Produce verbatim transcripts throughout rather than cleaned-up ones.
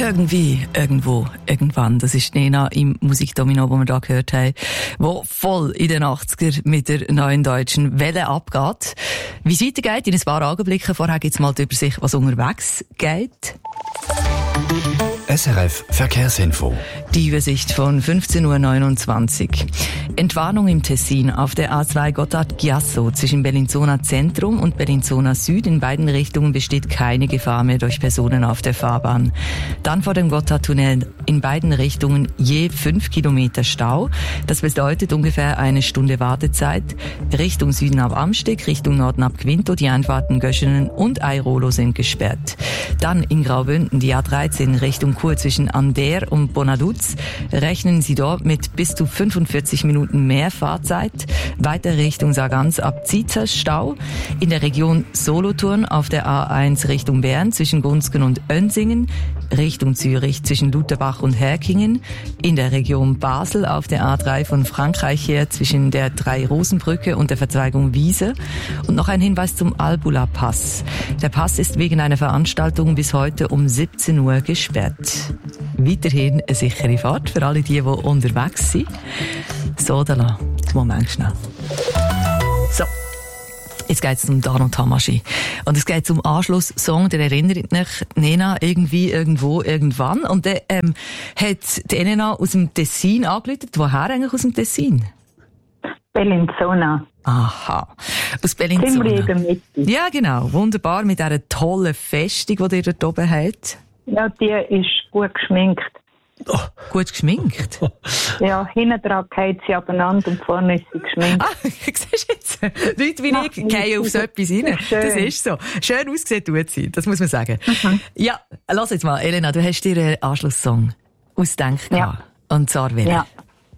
Irgendwie, irgendwo, irgendwann. Das ist Nena im Musikdomino, wo wir da gehört haben, wo voll in den achtziger mit der neuen deutschen Welle abgeht. Wie es weitergeht, in ein paar Augenblicken. Vorher gibt's mal die Übersicht, was unterwegs geht. S R F Verkehrsinfo. Die Übersicht von fünfzehn Uhr neunundzwanzig. Entwarnung im Tessin auf der A zwei Gotthard-Chiasso zwischen Bellinzona Zentrum und Bellinzona Süd. In beiden Richtungen besteht keine Gefahr mehr durch Personen auf der Fahrbahn. Dann vor dem Gotthardtunnel in beiden Richtungen je fünf Kilometer Stau. Das bedeutet ungefähr eine Stunde Wartezeit. Richtung Süden ab Amsteg, Richtung Norden ab Quinto, die Einfahrten Göschenen und Airolo sind gesperrt. Dann in Graubünden die A dreizehn Richtung Chur zwischen Ander und Bonaduz. Rechnen Sie dort mit bis zu fünfundvierzig Minuten mehr Fahrzeit. Weiter Richtung Sargans ab Zizers Stau. In der Region Solothurn auf der A eins Richtung Bern zwischen Gunzgen und Önsingen. Richtung Zürich zwischen Lutherbach und Herkingen. In der Region Basel auf der A drei von Frankreich her zwischen der Drei-Rosen-Brücke und der Verzweigung Wiese. Und noch ein Hinweis zum Albula-Pass. Der Pass ist wegen einer Veranstaltung bis heute um siebzehn Uhr gesperrt. Weiterhin eine sichere Fahrt für alle die, die unterwegs sind. So, da lassen. Moment schnell. So. Jetzt geht es um Dano Tamaschi. Und es geht um Anschlusssong, der erinnert mich Nena irgendwie, irgendwo, irgendwann. Und dann ähm, hat die Nena aus dem Tessin angerufen. Woher eigentlich aus dem Tessin? Bellinzona. Aha. Aus Bellinzona. Ziemlich in der Mitte. Ja, genau. Wunderbar. Mit dieser tollen Festung, die ihr dort oben habt. Ja, die ist gut geschminkt. Oh, gut geschminkt? Ja, hinten dran geht sie abeinander und vorne ist sie geschminkt. Ah, siehst du jetzt? Leute wie ich gehen auf so etwas rein. Schön. Das ist so. Schön ausgesehen tut sie, das muss man sagen. Mhm. Ja, lass jetzt mal, Elena, du hast dir einen Anschlusssong ausgedacht. Ja. Und zwar welchen? Ja.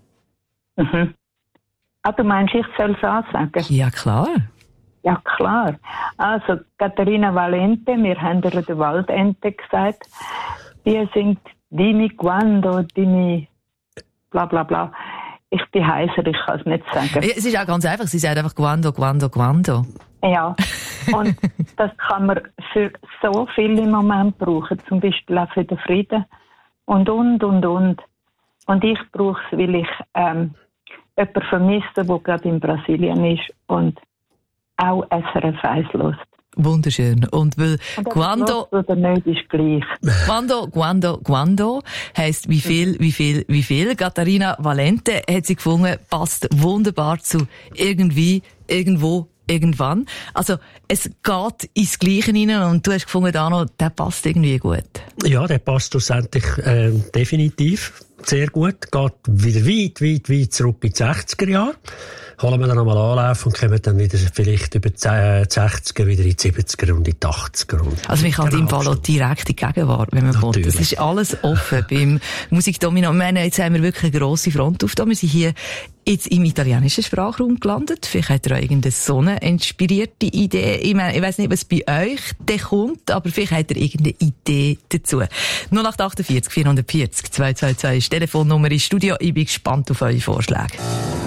Mhm. Ah, du meinst, ich soll es ansagen? Ja, klar. Ja, klar. Also, Katharina Valente, wir haben ihr den Waldente gesagt, die singt Dimi Quando, Dimi bla bla bla. Ich bin heiser, ich kann es nicht sagen. Ja, es ist auch ganz einfach, sie sagt einfach Quando, Quando, Quando. Ja, und das kann man für so viel im Moment brauchen, zum Beispiel auch für den Frieden und, und, und, und. Und ich brauche es, weil ich ähm, jemanden vermisse, der gerade in Brasilien ist und auch S R F eins hört. Wunderschön. Und weil und Quando, oder nicht, ist gleich. Quando, Quando, Quando heisst wie viel, wie viel, wie viel. Katharina Valente hat sie gefunden, passt wunderbar zu irgendwie, irgendwo, irgendwann. Also, es geht ins Gleiche rein und du hast gefunden, Dano, der passt irgendwie gut. Ja, der passt schlussendlich äh, definitiv sehr gut. Geht wieder weit, weit, weit zurück in die sechziger Jahre. Holen wir dann nochmal Anlauf und kommen dann wieder vielleicht über die sechziger wieder in die siebziger und in die achtziger. Also man kann in dem Fall auch direkt in die Gegenwart, wenn man will. Das ist alles offen beim Musikdomino. Ich meine, jetzt haben wir wirklich eine grosse Front aufgetan. Wir sind hier jetzt im italienischen Sprachraum gelandet. Vielleicht hat ihr auch irgendeine so eine inspirierte Idee. Ich meine, ich weiss nicht, was bei euch da kommt, aber vielleicht habt ihr irgendeine Idee dazu. null acht acht vier vierhundertvierzig zwei zwei zwei ist die Telefonnummer ins Studio. Ich bin gespannt auf eure Vorschläge.